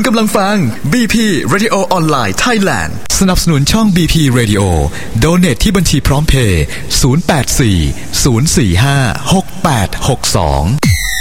กำลังฟัง BP Radio Online Thailand สนับสนุนช่อง BP Radio Donate ที่บัญชีพร้อมเพย์0840456862